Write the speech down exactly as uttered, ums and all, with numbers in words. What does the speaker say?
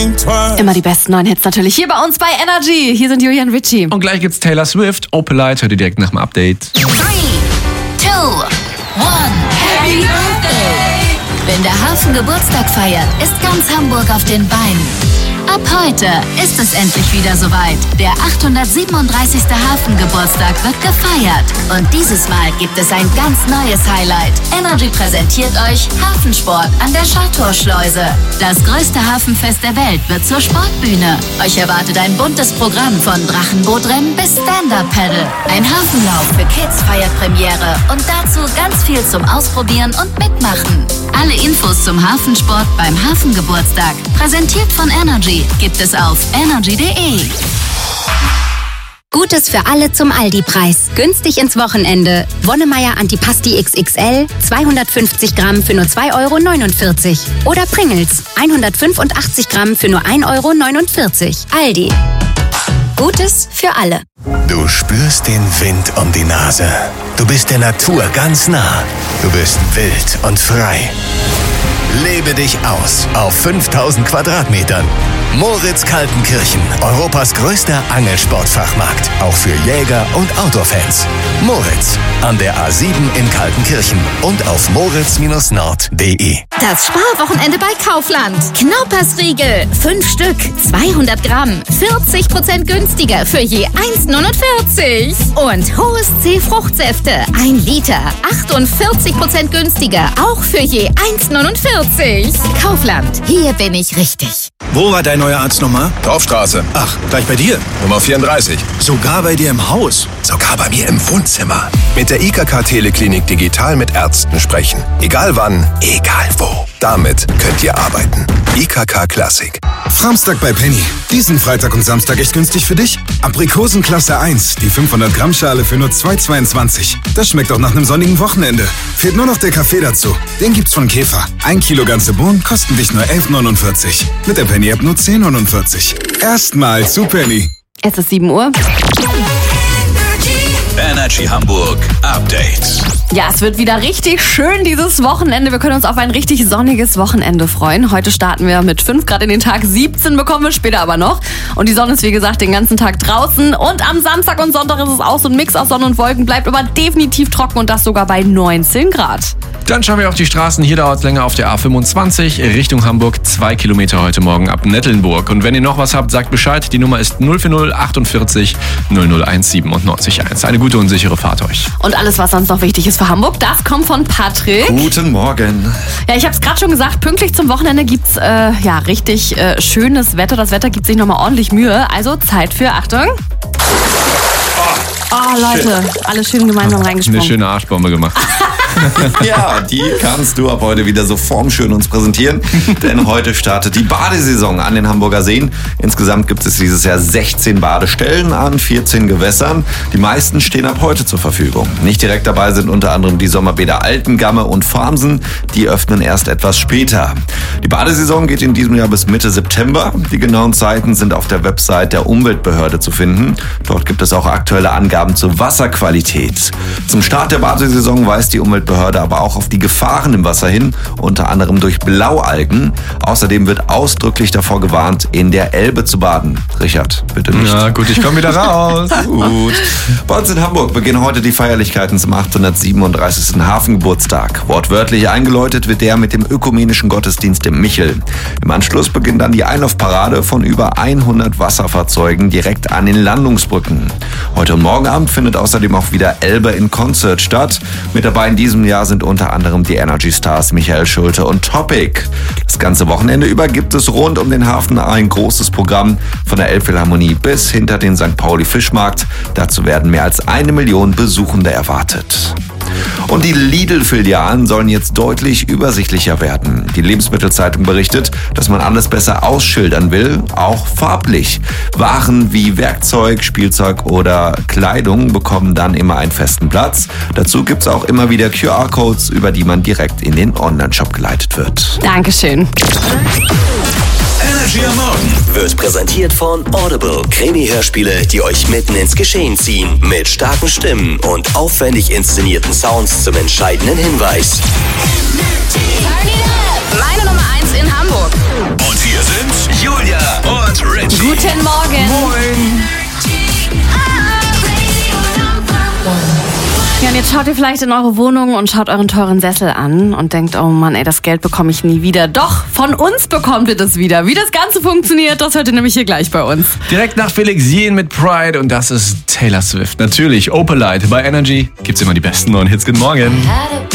Immer die besten neuen Hits natürlich hier bei uns bei Energy. Hier sind Julian Ritchie. Und gleich gibt's Taylor Swift, Opalite, hört ihr direkt nach dem Update. drei, zwei, eins, Happy Birthday! Wenn der Hafen Geburtstag feiert, ist ganz Hamburg auf den Beinen. Ab heute ist es endlich wieder soweit. Der achthundertsiebenunddreißigste Hafengeburtstag wird gefeiert. Und dieses Mal gibt es ein ganz neues Highlight. Energy präsentiert euch Hafensport an der Schautorschleuse. Das größte Hafenfest der Welt wird zur Sportbühne. Euch erwartet ein buntes Programm von Drachenbootrennen bis Stand-Up-Paddle. Ein Hafenlauf für Kids feiert Premiere und dazu ganz viel zum Ausprobieren und Mitmachen. Alle Infos zum Hafensport beim Hafengeburtstag, präsentiert von Energy, gibt es auf energy punkt de. Gutes für alle zum Aldi-Preis. Günstig ins Wochenende. Wonnemeier Antipasti X X L, zweihundertfünfzig Gramm für nur zwei Euro neunundvierzig. Oder Pringles, hundertfünfundachtzig Gramm für nur ein Euro neunundvierzig. Aldi. Gutes für alle. Du spürst den Wind um die Nase. Du bist der Natur ganz nah. Du bist wild und frei. Lebe dich aus auf fünftausend Quadratmetern. Moritz Kaltenkirchen, Europas größter Angelsportfachmarkt. Auch für Jäger und Outdoor-Fans. Moritz, an der A sieben in Kaltenkirchen und auf moritz nord punkt de. Das Sparwochenende bei Kaufland. Knaupersriegel, fünf Stück, zweihundert Gramm, vierzig Prozent günstiger für je eins neunundvierzig. Und Hohes C Fruchtsäfte, ein Liter, achtundvierzig Prozent günstiger, auch für je eins neunundvierzig. Kaufland, hier bin ich richtig. Wo war dein neuer Arzt nochmal? Dorfstraße. Ach, gleich bei dir. Nummer vierunddreißig. Sogar bei dir im Haus. Sogar bei mir im Wohnzimmer. Mit der I K K Teleklinik digital mit Ärzten sprechen. Egal wann, egal wo. Damit könnt ihr arbeiten. I K K Klassik. Samstag bei Penny. Diesen Freitag und Samstag echt günstig für dich? Aprikosen Klasse eins, die fünfhundert Gramm Schale für nur zwei Euro zweiundzwanzig. Das schmeckt auch nach einem sonnigen Wochenende. Fehlt nur noch der Kaffee dazu. Den gibt's von Käfer. Ein Kilo ganze Bohnen kosten dich nur elf neunundvierzig. Mit der Penny-App nur zehn neunundvierzig. Erstmal zu Penny. Es ist sieben Uhr. Energy Hamburg Update. Ja, es wird wieder richtig schön dieses Wochenende. Wir können uns auf ein richtig sonniges Wochenende freuen. Heute starten wir mit fünf Grad in den Tag, siebzehn bekommen wir später aber noch. Und die Sonne ist wie gesagt den ganzen Tag draußen. Und am Samstag und Sonntag ist es auch so ein Mix aus Sonne und Wolken, bleibt aber definitiv trocken und das sogar bei neunzehn Grad. Dann schauen wir auf die Straßen. Hier dauert es länger auf der A fünfundzwanzig Richtung Hamburg. Zwei Kilometer heute Morgen ab Nettelnburg. Und wenn ihr noch was habt, sagt Bescheid. Die Nummer ist null vier null achtundvierzig null null eins siebenundneunzig eins. Eine gute und sichere Fahrt euch. Und alles, was sonst noch wichtig ist für Hamburg, das kommt von Patrick. Guten Morgen. Ja, ich habe es gerade schon gesagt, pünktlich zum Wochenende gibt's äh, ja richtig äh, schönes Wetter. Das Wetter gibt sich nochmal ordentlich Mühe. Also Zeit für, Achtung. Oh, Leute, alles schön gemeinsam reingesprungen. Eine schöne Arschbombe gemacht. Ja, die kannst du ab heute wieder so formschön uns präsentieren, denn heute startet die Badesaison an den Hamburger Seen. Insgesamt gibt es dieses Jahr sechzehn Badestellen an vierzehn Gewässern. Die meisten stehen ab heute zur Verfügung. Nicht direkt dabei sind unter anderem die Sommerbäder Altengamme und Farmsen. Die öffnen erst etwas später. Die Badesaison geht in diesem Jahr bis Mitte September. Die genauen Zeiten sind auf der Website der Umweltbehörde zu finden. Dort gibt es auch aktuelle Angaben zur Wasserqualität. Zum Start der Badesaison weist die Umweltbehörde aber auch auf die Gefahren im Wasser hin, unter anderem durch Blaualgen. Außerdem wird ausdrücklich davor gewarnt, in der Elbe zu baden. Richard, bitte nicht. Ja gut, ich komme wieder raus. Gut. Bei uns in Hamburg beginnen heute die Feierlichkeiten zum achthundertsiebenunddreißigsten Hafengeburtstag. Wortwörtlich eingeläutet wird der mit dem ökumenischen Gottesdienst im Michel. Im Anschluss beginnt dann die Einlaufparade von über hundert Wasserfahrzeugen direkt an den Landungsbrücken. Heute und morgen Abend findet außerdem auch wieder Elbe in Concert statt. Mit dabei in diesem Jahr sind unter anderem die Energy Stars Michael Schulte und Topic. Das ganze Wochenende über gibt es rund um den Hafen ein großes Programm von der Elbphilharmonie bis hinter den Sankt Pauli Fischmarkt. Dazu werden mehr als eine Million Besuchende erwartet. Und die Lidl-Filialen sollen jetzt deutlich übersichtlicher werden. Die Lebensmittelzeitung berichtet, dass man alles besser ausschildern will, auch farblich. Waren wie Werkzeug, Spielzeug oder Kleidung bekommen dann immer einen festen Platz. Dazu gibt es auch immer wieder Q R-Codes, über die man direkt in den Online-Shop geleitet wird. Dankeschön. Energy am Morgen Wird präsentiert von Audible. Krimi-Hörspiele, die euch mitten ins Geschehen ziehen. Mit starken Stimmen und aufwendig inszenierten Sounds zum entscheidenden Hinweis. Meine Nummer eins in Hamburg. und hier sind Julia Ja, und jetzt schaut ihr vielleicht in eure Wohnung und schaut euren teuren Sessel an und denkt, oh Mann, ey, das Geld bekomme ich nie wieder. Doch, von uns bekommt ihr das wieder. Wie das Ganze funktioniert, das hört ihr nämlich hier gleich bei uns. Direkt nach Felix Jähn mit Pride und das ist Taylor Swift. Natürlich, Opalite bei Energy gibt's immer die besten neuen Hits. Guten Morgen.